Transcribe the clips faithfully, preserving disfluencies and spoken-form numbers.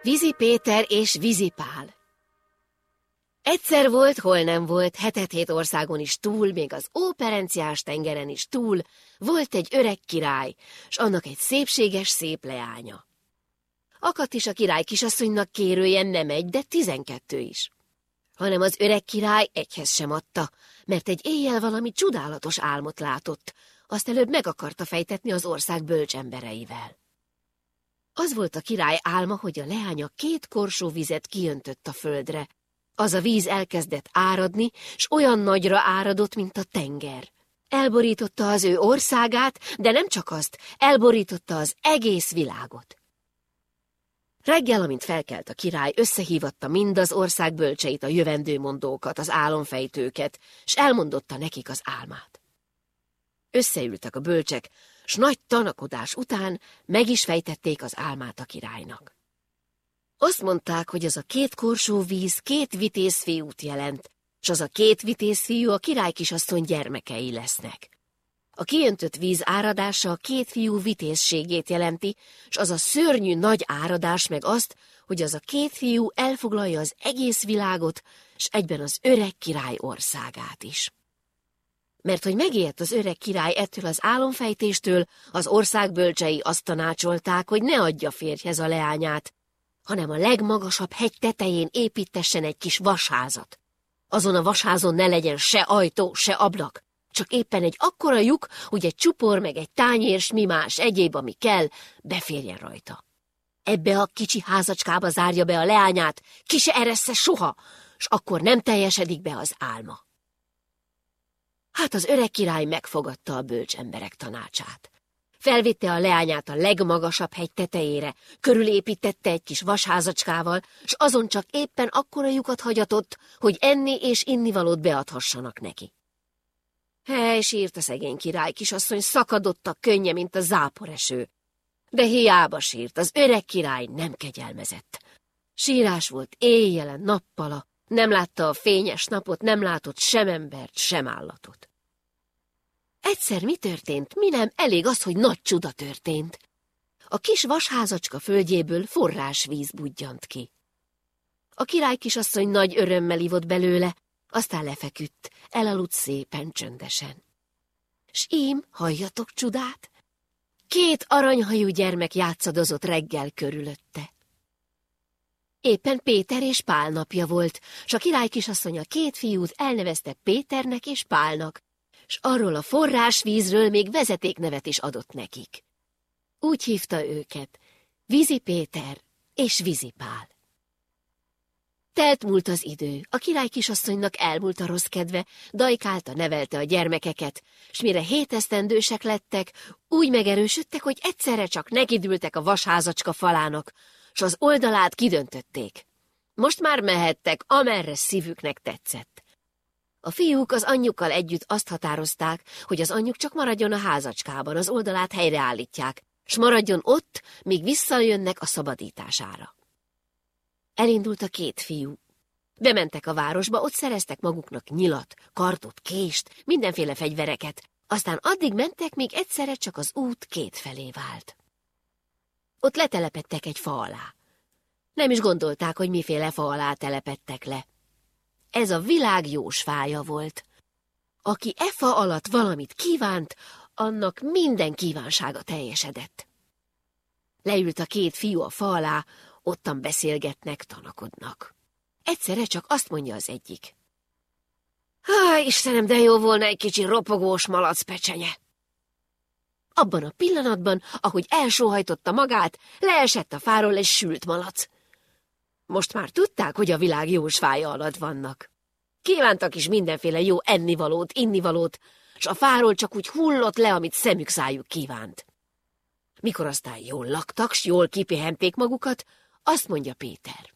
Vízi Péter és Vízi Pál. Egyszer volt, hol nem volt, hetet-hét országon is túl, még az óperenciás tengeren is túl, volt egy öreg király, s annak egy szépséges szép leánya. Akadt is a király kisasszonynak kérője nem egy, de tizenkettő is. Hanem az öreg király egyhez sem adta, mert egy éjjel valami csodálatos álmot látott, azt előbb meg akarta fejtetni az ország bölcs embereivel. Az volt a király álma, hogy a leánya két korsó vizet kiöntött a földre. Az a víz elkezdett áradni, s olyan nagyra áradott, mint a tenger. Elborította az ő országát, de nem csak azt, elborította az egész világot. Reggel, amint felkelt a király, összehívatta mind az ország bölcseit, a jövendőmondókat, az álomfejtőket, s elmondotta nekik az álmát. Összeültek a bölcsek, s nagy tanakodás után meg is fejtették az álmát a királynak. Azt mondták, hogy az a két korsó víz két vitézfiút jelent, s az a két vitézfiú a király kisasszony gyermekei lesznek. A kiöntött víz áradása a két fiú vitézségét jelenti, s az a szörnyű nagy áradás meg azt, hogy az a két fiú elfoglalja az egész világot, s egyben az öreg király országát is. Mert hogy megijedt az öreg király ettől az álomfejtéstől, az ország bölcsei azt tanácsolták, hogy ne adja férjhez a leányát, hanem a legmagasabb hegy tetején építessen egy kis vasházat. Azon a vasházon ne legyen se ajtó, se ablak, csak éppen egy akkora lyuk, hogy egy csupor meg egy tányér, s mi más egyéb, ami kell, beférjen rajta. Ebbe a kicsi házacskába zárja be a leányát, ki se eressze soha, s akkor nem teljesedik be az álma. Hát az öreg király megfogadta a bölcs emberek tanácsát. Felvitte a leányát a legmagasabb hegy tetejére, körülépítette egy kis vasházacskával, s azon csak éppen akkora lyukat hagyatott, hogy enni és innivalót beadhassanak neki. Hely, sírt a szegény király kisasszony, szakadott a könnye, mint a záporeső. De hiába sírt, az öreg király nem kegyelmezett. Sírás volt éjjelen, nappala, nem látta a fényes napot, nem látott sem embert, sem állatot. Egyszer mi történt, mi nem, elég az, hogy nagy csuda történt. A kis vasházacska földjéből forrásvíz budjant ki. A király kisasszony nagy örömmel ivott belőle, aztán lefeküdt, elaludt szépen csöndesen. S ím, halljatok csodát? Két aranyhajú gyermek játszadozott reggel körülötte. Éppen Péter és Pál napja volt, s a király kisasszony a két fiút elnevezte Péternek és Pálnak, s arról a forrásvízről még vezetéknevet is adott nekik. Úgy hívta őket, Vízi Péter és Vízi Pál. Telt múlt az idő, a király kisasszonynak elmúlt a rossz kedve, dajkálta, nevelte a gyermekeket, s mire hétesztendősek lettek, úgy megerősödtek, hogy egyszerre csak nekidültek a vasházacska falának, s az oldalát kidöntötték. Most már mehettek, amerre szívüknek tetszett. A fiúk az anyjukkal együtt azt határozták, hogy az anyjuk csak maradjon a házacskában, az oldalát helyreállítják, s maradjon ott, míg visszajönnek a szabadítására. Elindult a két fiú. Bementek a városba, ott szereztek maguknak nyilat, kardot, kést, mindenféle fegyvereket, aztán addig mentek, míg egyszerre csak az út két felé vált. Ott letelepedtek egy fa alá. Nem is gondolták, hogy miféle fa alá telepedtek le. Ez a világ jósfája volt. Aki e fa alatt valamit kívánt, annak minden kívánsága teljesedett. Leült a két fiú a fa alá, ottan beszélgetnek, tanakodnak. Egyszerre csak azt mondja az egyik. Há, Istenem, de jó volna egy kicsi ropogós malacpecsenye. Abban a pillanatban, ahogy elsóhajtotta magát, leesett a fáról egy sült malac. Most már tudták, hogy a világ jósfája alatt vannak. Kívántak is mindenféle jó ennivalót, innivalót, s a fáról csak úgy hullott le, amit szemük szájuk kívánt. Mikor aztán jól laktak, s jól kipihenték magukat, azt mondja Péter.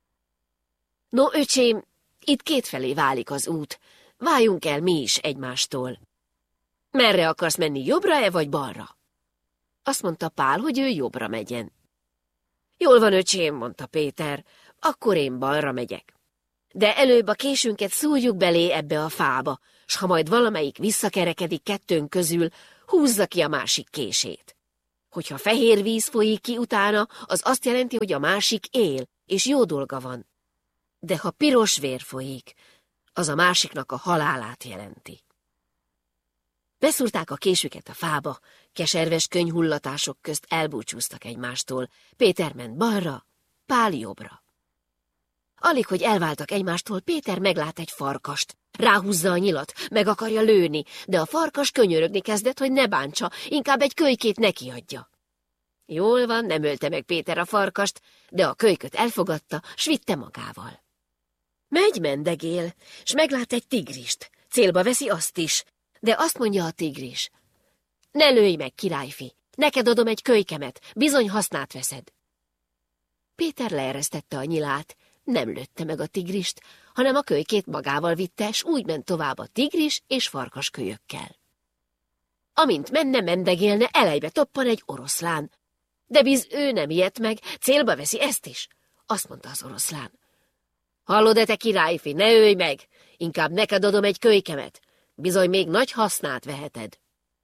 No, öcsém, itt kétfelé válik az út, váljunk el mi is egymástól. Merre akarsz menni, jobbra-e vagy balra? Azt mondta Pál, hogy ő jobbra megyen. Jól van, öcsém, mondta Péter, akkor én balra megyek. De előbb a késünket szúrjuk belé ebbe a fába, s ha majd valamelyik visszakerekedik kettőnk közül, húzza ki a másik kését. Hogyha fehér víz folyik ki utána, az azt jelenti, hogy a másik él, és jó dolga van. De ha piros vér folyik, az a másiknak a halálát jelenti. Beszúrták a késüket a fába, keserves könyhullatások közt elbúcsúztak egymástól. Péter ment balra, Pál jobbra. Alig, hogy elváltak egymástól, Péter meglát egy farkast. Ráhúzza a nyilat, meg akarja lőni, de a farkas könyörögni kezdett, hogy ne bántsa, inkább egy kölykét nekiadja. Jól van, nem ölte meg Péter a farkast, de a kölyköt elfogadta, s vitte magával. Megy mendegél, s meglát egy tigrist. Célba veszi azt is, de azt mondja a tigris: ne lőj meg, királyfi, neked adom egy kölykemet, bizony hasznát veszed. Péter leeresztette a nyilát, nem lőtte meg a tigrist, hanem a kölykét magával vitte, s úgy ment tovább a tigris és farkas kölyökkel. Amint menne, mendegélne, elejbe toppan egy oroszlán. De biz ő nem ijedt meg, célba veszi ezt is. Azt mondta az oroszlán: hallod-e, te királyfi, ne ölj meg, inkább neked adom egy kölykemet, bizony még nagy hasznát veheted.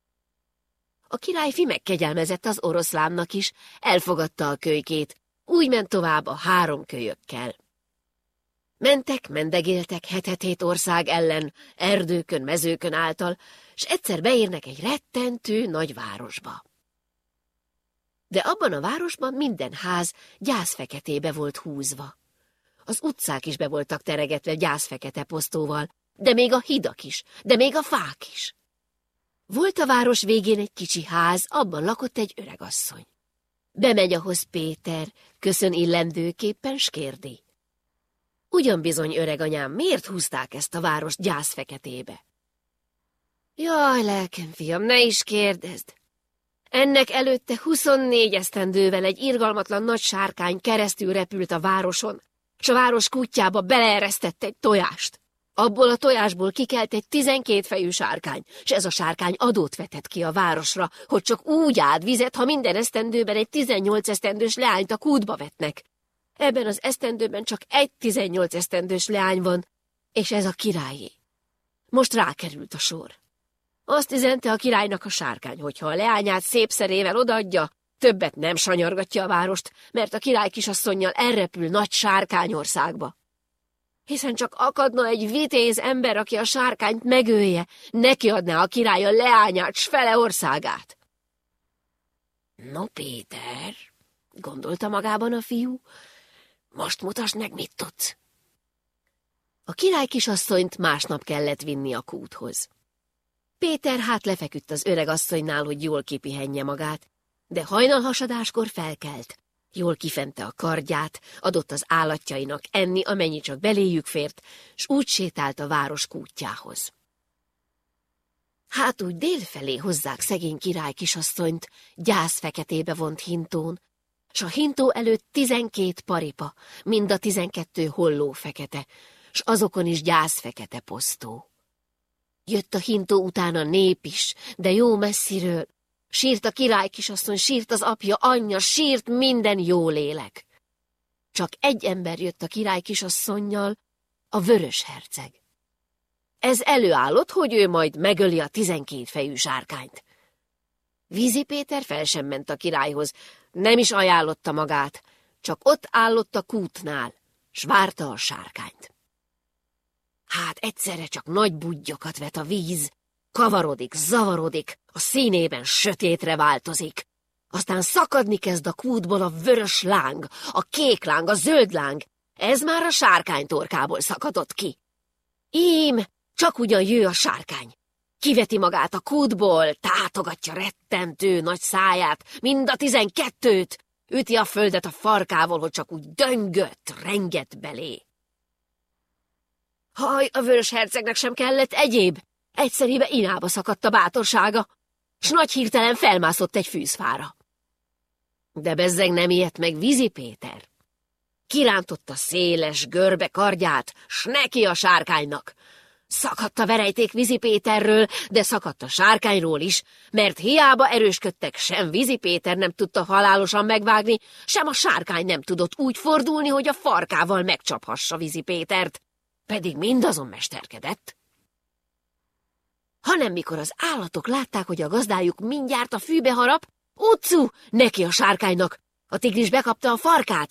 A királyfi megkegyelmezett az oroszlánnak is, elfogadta a kölykét, úgy ment tovább a három kölyökkel. Mentek, mendegéltek hetet-hét ország ellen, erdőkön, mezőkön által, s egyszer beérnek egy rettentő nagy városba. De abban a városban minden ház gyászfeketébe volt húzva. Az utcák is be voltak teregetve gyászfekete posztóval, de még a hidak is, de még a fák is. Volt a város végén egy kicsi ház, abban lakott egy öregasszony. Bemegy ahhoz Péter, köszön illendőképpen, s kérdi: ugyan bizony, öreganyám, miért húzták ezt a várost gyászfeketébe? Jaj, lelkem, fiam, ne is kérdezd! Ennek előtte huszonnégy esztendővel egy irgalmatlan nagy sárkány keresztül repült a városon, s a város kutyába beleeresztett egy tojást. Abból a tojásból kikelt egy tizenkét fejű sárkány, s ez a sárkány adót vetett ki a városra, hogy csak úgy áld vizet, ha minden esztendőben egy tizennyolc esztendős leányt a kútba vetnek. Ebben az esztendőben csak egy tizennyolc esztendős leány van, és ez a királyé. Most rákerült a sor. Azt üzente a királynak a sárkány, hogy ha a leányát szép szerével odaadja, többet nem sanyargatja a várost, mert a király kisasszonnyal elrepül nagy sárkányországba. Hiszen csak akadna egy vitéz ember, aki a sárkányt megölje, neki adná a király a leányát s fele országát. No, Péter, gondolta magában a fiú, most mutasd meg, mit tudsz. A király kisasszonyt másnap kellett vinni a kúthoz. Péter hát lefeküdt az öreg asszonynál, hogy jól kipihenje magát, de hajnalhasadáskor felkelt. Jól kifente a kardját, adott az állatjainak enni, amennyi csak beléjük fért, s úgy sétált a város kútjához. Hát úgy délfelé hozzák szegény király kisasszonyt, gyászfeketébe vont hintón, s a hintó előtt tizenkét paripa, mind a tizenkettő holló fekete, s azokon is gyászfekete posztó. Jött a hintó után a nép is, de jó messziről. Sírt a király kisasszony, sírt az apja, anyja, sírt minden jó lélek. Csak egy ember jött a király kisasszonnyal, a vörös herceg. Ez előállott, hogy ő majd megöli a tizenkét fejű sárkányt. Vízi Péter fel sem ment a királyhoz, nem is ajánlotta magát, csak ott állott a kútnál, s várta a sárkányt. Hát egyszerre csak nagy buddyokat vet a víz, kavarodik, zavarodik, a színében sötétre változik. Aztán szakadni kezd a kútból a vörös láng, a kék láng, a zöld láng. Ez már a sárkány torkából szakadott ki. Ím, csak ugyan jő a sárkány. Kiveti magát a kútból, tátogatja rettentő nagy száját, mind a tizenkettőt, üti a földet a farkával, hogy csak úgy döngött, rengett belé. Haj, a vörös hercegnek sem kellett egyéb. Egyszerűen inába szakadt a bátorsága, s nagy hirtelen felmászott egy fűzfára. De bezzeg nem ijedt meg Vízi Péter. Kirántotta széles, görbe kardját, s neki a sárkánynak. Szakadt a verejték Vízi Péterről, de szakadt a sárkányról is, mert hiába erősködtek, sem Vízi Péter nem tudta halálosan megvágni, sem a sárkány nem tudott úgy fordulni, hogy a farkával megcsaphassa Vízi Pétert, pedig mindazon mesterkedett. Hanem mikor az állatok látták, hogy a gazdájuk mindjárt a fűbe harap, Utcu, neki a sárkánynak! A tigris bekapta a farkát,